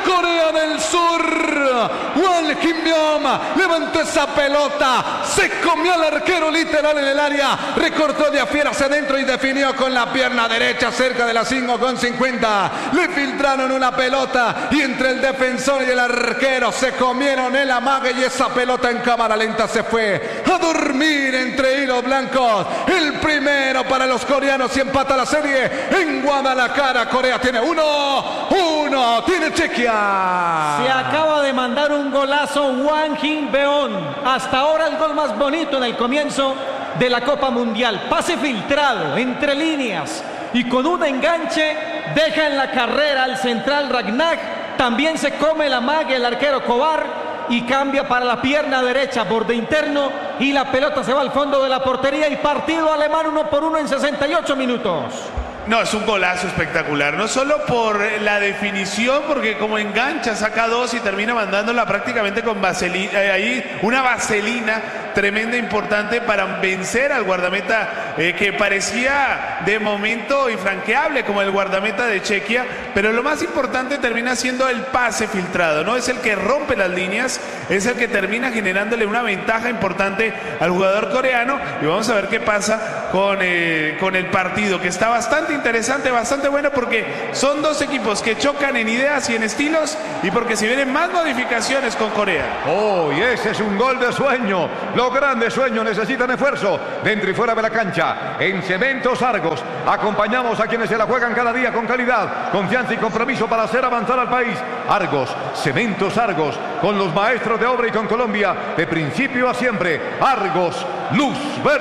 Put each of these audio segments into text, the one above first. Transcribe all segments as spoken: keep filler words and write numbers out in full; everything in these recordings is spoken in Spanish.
Corea del Sur. Won Kim-byom levantó esa pelota, se comió al arquero literal en el área, recortó de afuera hacia adentro y definió con la pierna derecha cerca de las cinco con cincuenta. Le filtraron una pelota y entre el defensor y el arquero se comieron el amague y esa pelota en cámara lenta se fue a dormir entre hilos blancos. El primero para los coreanos y empata la serie en Guadalajara. Corea tiene uno, uno, tiene Chequia. Se acaba de mandar un golazo Won Kim-byom. Hasta ahora el gol más bonito en el comienzo de la Copa Mundial. Pase filtrado entre líneas y con un enganche deja en la carrera al central Ragnar. También se come la mague el arquero Kovar y cambia para la pierna derecha, borde interno, y la pelota se va al fondo de la portería y partido alemán uno por uno en sesenta y ocho minutos. No, es un golazo espectacular, no solo por la definición, porque como engancha, saca dos y termina mandándola prácticamente con vaselina, eh, ahí una vaselina tremenda, importante para vencer al guardameta eh, que parecía de momento infranqueable como el guardameta de Chequia, pero lo más importante termina siendo el pase filtrado, ¿no? Es el que rompe las líneas, es el que termina generándole una ventaja importante al jugador coreano y vamos a ver qué pasa con, eh, con el partido, que está bastante interesante, bastante bueno, porque son dos equipos que chocan en ideas y en estilos y porque si vienen más modificaciones con Corea. Oh, y ese es un gol de sueño. Los grandes sueños necesitan esfuerzo dentro y fuera de la cancha. En Cementos Argos acompañamos a quienes se la juegan cada día con calidad, confianza y compromiso para hacer avanzar al país. Argos, Cementos Argos, con los maestros de obra y con Colombia de principio a siempre. Argos, luz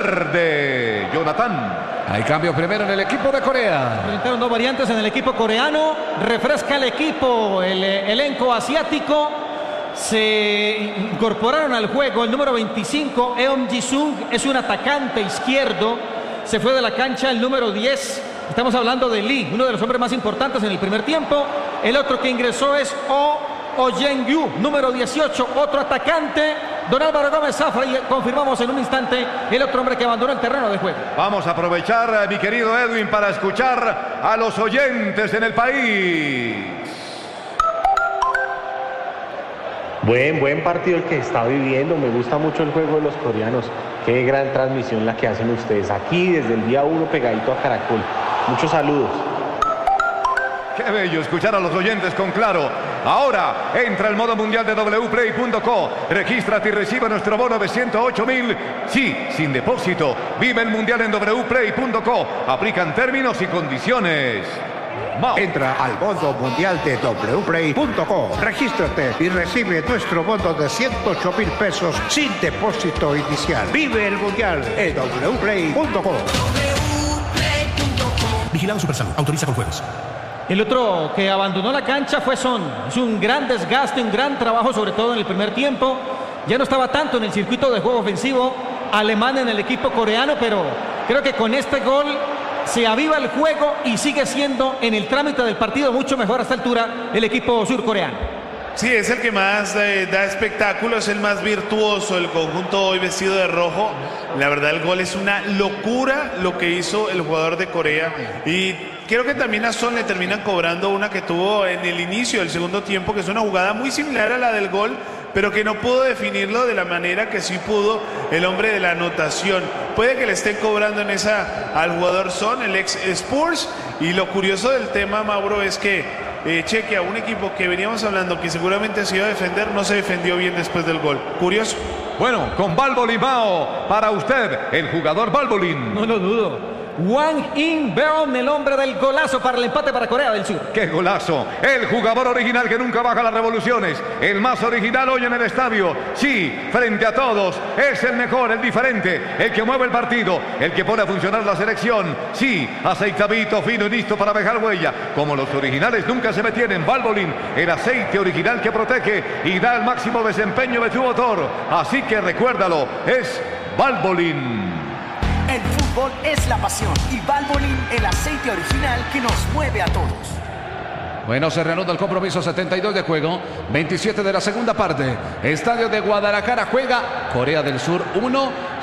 verde. Jonathan. Hay cambio primero en el equipo de Corea. Presentaron dos variantes en el equipo coreano. Refresca el equipo, el eh, elenco asiático. Se incorporaron al juego el número veinticinco, Eom Ji-sung, es un atacante izquierdo. Se fue de la cancha el número diez. Estamos hablando de Lee, uno de los hombres más importantes en el primer tiempo. El otro que ingresó es Oh Ojeng-yu, número dieciocho, otro atacante. Don Álvaro Gómez Zafra, y confirmamos en un instante el otro hombre que abandonó el terreno de juego. Vamos a aprovechar, mi querido Edwin, para escuchar a los oyentes en el país. Buen, buen partido el que está viviendo. Me gusta mucho el juego de los coreanos. Qué gran transmisión la que hacen ustedes aquí desde el día uno pegadito a Caracol. Muchos saludos. Qué bello escuchar a los oyentes con claro. Ahora entra el modo mundial de w play punto co. Regístrate y recibe nuestro bono de ciento ocho mil. Sí, sin depósito. Vive el mundial en w play punto co. Aplican términos y condiciones. Entra al modo mundial de w play punto co. Regístrate y recibe nuestro bono de ciento ocho mil pesos sin depósito inicial. Vive el mundial en w play punto co. Vigilado Supersalud. Autoriza con juegos. El otro que abandonó la cancha fue Son. Es un gran desgaste, un gran trabajo, sobre todo en el primer tiempo. Ya no estaba tanto en el circuito de juego ofensivo alemán en el equipo coreano, pero creo que con este gol se aviva el juego y sigue siendo en el trámite del partido mucho mejor a esta altura el equipo surcoreano. Sí, es el que más eh, da espectáculo, es el más virtuoso, el conjunto hoy vestido de rojo. La verdad, el gol es una locura lo que hizo el jugador de Corea. Y creo que también a Son le terminan cobrando una que tuvo en el inicio del segundo tiempo, que es una jugada muy similar a la del gol, pero que no pudo definirlo de la manera que sí pudo el hombre de la anotación. Puede que le estén cobrando en esa al jugador Son, el ex Spurs. Y lo curioso del tema, Mauro, es que Eh, Chequia, un equipo que veníamos hablando que seguramente se iba a defender, no se defendió bien después del gol. Curioso. Bueno, con Valbolin Mao, para usted, el jugador Valbolin. No lo dudo. Won Kim-byom, el hombre del golazo para el empate para Corea del Sur. ¡Qué golazo! El jugador original que nunca baja las revoluciones. El más original hoy en el estadio. Sí, frente a todos. Es el mejor, el diferente. El que mueve el partido. El que pone a funcionar la selección. Sí, aceitadito, fino y listo para dejar huella. Como los originales nunca se detienen. Valbolin, el aceite original que protege y da el máximo desempeño de tu motor. Así que recuérdalo, es Valbolin. El fútbol es la pasión y Valvoline, el aceite original que nos mueve a todos. Bueno, se reanuda el compromiso, setenta y dos de juego, veintisiete de la segunda parte. Estadio de Guadalajara juega Corea del Sur uno,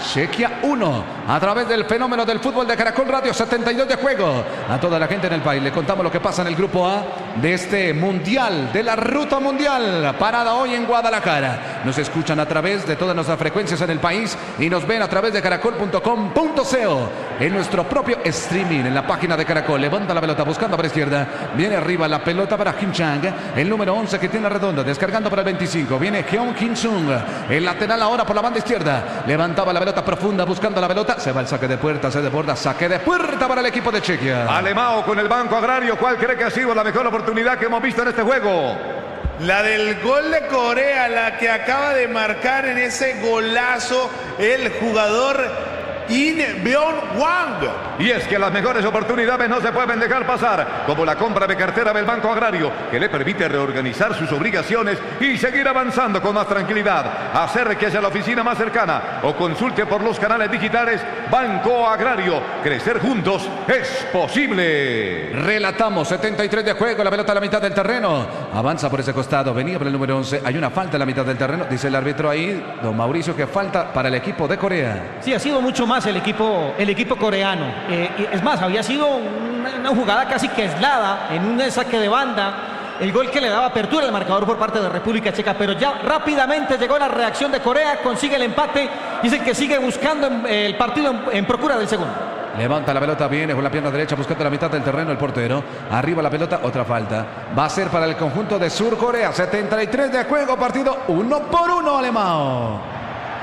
Chequia uno. A través del fenómeno del fútbol de Caracol Radio, setenta y dos de juego. A toda la gente en el país le contamos lo que pasa en el grupo A de este mundial, de la ruta mundial, parada hoy en Guadalajara. Nos escuchan a través de todas nuestras frecuencias en el país y nos ven a través de caracol punto com punto co en nuestro propio streaming en la página de Caracol. Levanta la pelota buscando para izquierda, viene arriba la pelota para Kim Chang, el número once que tiene la redonda, descargando para el veinticinco, viene Heung Kim Sung, el lateral ahora por la banda izquierda, levantaba la pelota profunda buscando la pelota, se va el saque de puerta, se desborda, saque de puerta para el equipo de Chequia. Alemão con el Banco Agrario, ¿cuál cree que ha sido la mejor oportunidad que hemos visto en este juego? La del gol de Corea, la que acaba de marcar en ese golazo el jugador In Byung-hwang. Y es que las mejores oportunidades no se pueden dejar pasar, como la compra de cartera del Banco Agrario, que le permite reorganizar sus obligaciones y seguir avanzando con más tranquilidad. Acérquese a la oficina más cercana o consulte por los canales digitales Banco Agrario. Crecer juntos es posible. Relatamos, setenta y tres de juego, la pelota a la mitad del terreno. Avanza por ese costado, venía por el número once. Hay una falta en la mitad del terreno, dice el árbitro ahí, don Mauricio, que falta para el equipo de Corea. Sí, ha sido mucho más el equipo, el equipo coreano. Eh, es más, había sido una, una jugada casi que aislada en un saque de banda. El gol que le daba apertura al marcador por parte de República Checa, pero ya rápidamente llegó la reacción de Corea, consigue el empate y es el que sigue buscando en, eh, el partido en, en procura del segundo. Levanta la pelota, viene con la pierna derecha buscando la mitad del terreno el portero. Arriba la pelota, otra falta. Va a ser para el conjunto de Sur Corea. setenta y tres de juego, partido uno por uno, Alemão.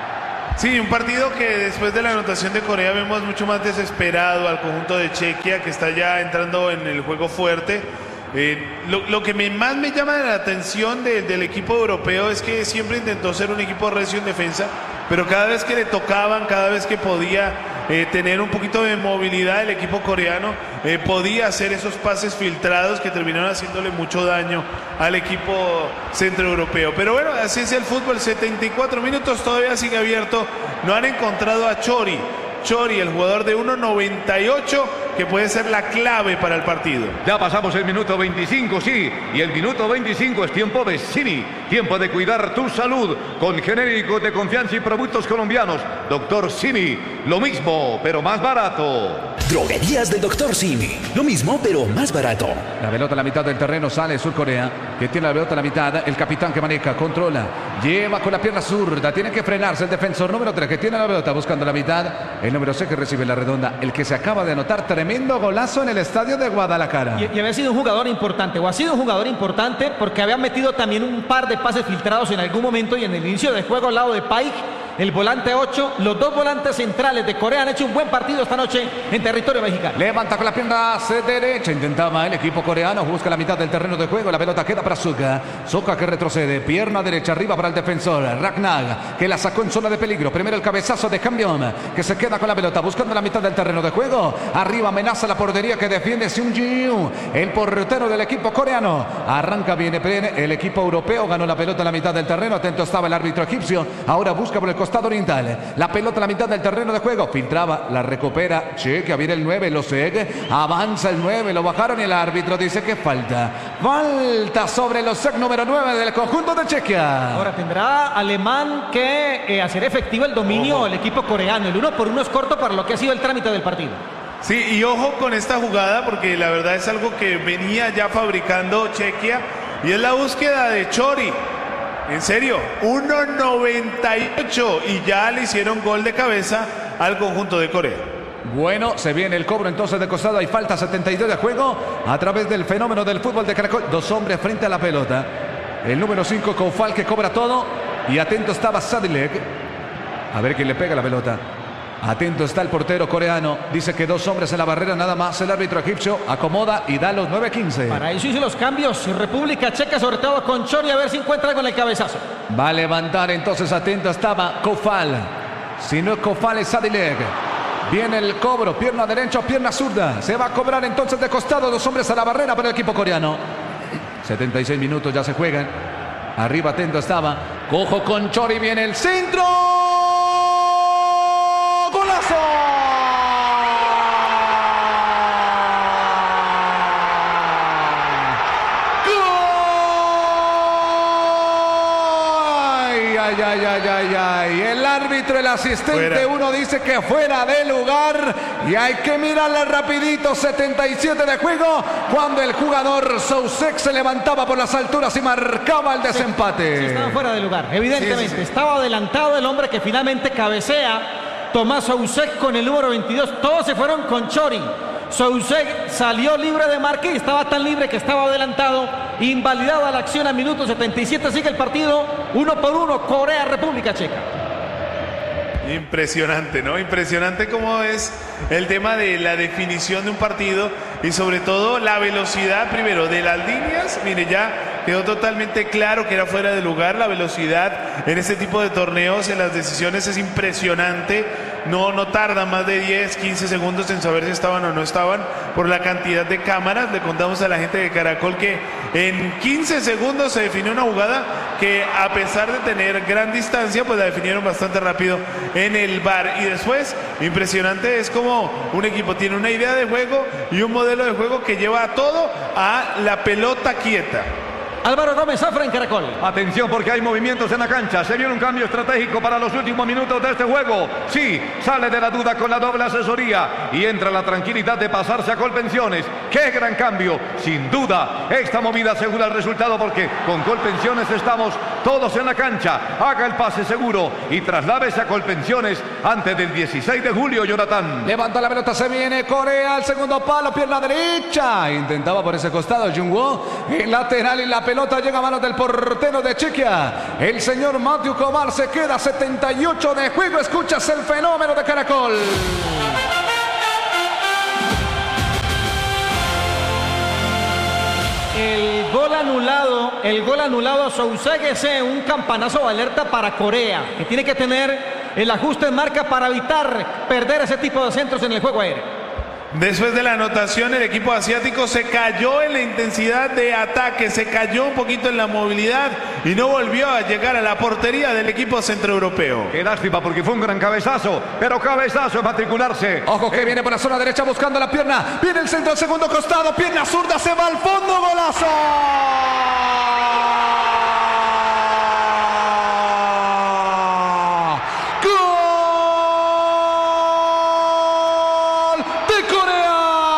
Sí, un partido que después de la anotación de Corea vemos mucho más desesperado al conjunto de Chequia, que está ya entrando en el juego fuerte. Eh, lo, lo que me, más me llama la atención de, del equipo europeo es que siempre intentó ser un equipo recio en defensa, pero cada vez que le tocaban, cada vez que podía eh, tener un poquito de movilidad, el equipo coreano eh, podía hacer esos pases filtrados que terminaron haciéndole mucho daño al equipo centroeuropeo. Pero bueno, así es el fútbol, setenta y cuatro minutos, todavía sigue abierto, no han encontrado a Chori. Chori, el jugador de uno noventa y ocho, que puede ser la clave para el partido. Ya pasamos el minuto veinticinco, sí, y el minuto veinticinco es tiempo de Cini, tiempo de cuidar tu salud con genéricos de confianza y productos colombianos. Doctor Cini, lo mismo, pero más barato. Droguerías del Doctor Simi, lo mismo pero más barato. La pelota a la mitad del terreno, sale Sur Corea, que tiene la pelota a la mitad, el capitán que maneja, controla, lleva con la pierna zurda, tiene que frenarse el defensor número tres que tiene la pelota buscando la mitad, el número seis que recibe la redonda, el que se acaba de anotar tremendo golazo en el estadio de Guadalajara. Y, y había sido un jugador importante, o ha sido un jugador importante porque había metido también un par de pases filtrados en algún momento y en el inicio del juego al lado de Paik, el volante ocho, los dos volantes centrales de Corea han hecho un buen partido esta noche en territorio mexicano. Levanta con la pierna derecha, intentaba el equipo coreano, busca la mitad del terreno de juego, la pelota queda para Suka, Suka que retrocede, pierna derecha arriba para el defensor, Ragnar, que la sacó en zona de peligro, primero el cabezazo de Cambión, que se queda con la pelota, buscando la mitad del terreno de juego, arriba amenaza la portería que defiende Seung Ji-Yoon, el portero del equipo coreano, arranca bien el equipo europeo, ganó la pelota en la mitad del terreno, atento estaba el árbitro egipcio, ahora busca por el costado oriental, la pelota en la mitad del terreno de juego, filtraba, la recupera, Chequia, viene el nueve, lo sigue, avanza el nueve, lo bajaron y el árbitro dice que falta, falta sobre los sec número nueve del conjunto de Chequia. Ahora tendrá Alemán que eh, hacer efectivo el dominio del equipo coreano, el uno por uno es corto para lo que ha sido el trámite del partido. Sí, y ojo con esta jugada porque la verdad es algo que venía ya fabricando Chequia y es la búsqueda de Chori. En serio, uno noventa y ocho y ya le hicieron gol de cabeza al conjunto de Corea. Bueno, se viene el cobro entonces de costado, hay falta, setenta y dos de juego a través del fenómeno del fútbol de Caracol, dos hombres frente a la pelota, el número cinco Koufal que cobra todo y atento estaba Sadilek, a ver quién le pega la pelota. Atento está el portero coreano, dice que dos hombres en la barrera nada más, el árbitro egipcio acomoda y da los nueve quince. Para eso hizo los cambios, República Checa sobre todo con Chori a ver si encuentra con el cabezazo. Va a levantar entonces, atento estaba Koufal, si no es Koufal es Sadilek. Viene el cobro, pierna derecha o pierna zurda, se va a cobrar entonces de costado, dos hombres a la barrera para el equipo coreano. setenta y seis minutos ya se juegan, arriba atento estaba, cojo con Chori, viene el centro. ¡Golazo! ¡Gol! ¡Ay, ay, Ay, ay, ay, ay, ay. El árbitro, el asistente, Fuera. uno dice que fuera de lugar. Y hay que mirarle rapidito. setenta y siete de juego. Cuando el jugador Soucek se levantaba por las alturas y marcaba el desempate. Sí, estaba fuera de lugar, evidentemente. Sí, sí, sí. Estaba adelantado el hombre que finalmente cabecea. Tomás Soucek con el número veintidós. Todos se fueron con Chori. Soucek salió libre de marca y estaba tan libre que estaba adelantado. Invalidada la acción a minuto setenta y siete. Sigue el partido uno por uno. Corea, República Checa. Impresionante, ¿no? Impresionante cómo es el tema de la definición de un partido y sobre todo la velocidad primero de las líneas. Mire, ya quedó totalmente claro que era fuera de lugar. La velocidad en este tipo de torneos, en las decisiones, es impresionante. No, no tarda más de diez, quince segundos en saber si estaban o no estaban por la cantidad de cámaras. Le contamos a la gente de Caracol que en quince segundos se definió una jugada que, a pesar de tener gran distancia, pues la definieron bastante rápido en el V A R. Y después, impresionante es como un equipo tiene una idea de juego y un modelo de juego que lleva a todo a la pelota quieta. Álvaro Gómez Zafra en Caracol. Atención porque hay movimientos en la cancha. Se viene un cambio estratégico para los últimos minutos de este juego. Sí, sale de la duda con la doble asesoría y entra la tranquilidad de pasarse a Colpensiones. ¡Qué gran cambio! Sin duda, esta movida asegura el resultado porque con Colpensiones estamos todos en la cancha. Haga el pase seguro y trasládese a Colpensiones antes del dieciséis de julio, Jonathan. Levanta la pelota, se viene Corea al segundo palo, pierna derecha. Intentaba por ese costado Jungwoo. El lateral y la pelota llega a manos del portero de Chequia. El señor Matthew Kovar se queda setenta y ocho de juego. Escuchas el fenómeno de Caracol. El gol anulado, el gol anulado a Soucek es eh, un campanazo de alerta para Corea, que tiene que tener el ajuste en marca para evitar perder ese tipo de centros en el juego aéreo. Después de la anotación, el equipo asiático se cayó en la intensidad de ataque, se cayó un poquito en la movilidad y no volvió a llegar a la portería del equipo centroeuropeo. Qué lástima porque fue un gran cabezazo, pero cabezazo es matricularse. Ojo que viene por la zona derecha buscando la pierna. Viene el centro al segundo costado, pierna zurda, se va al fondo, golazo.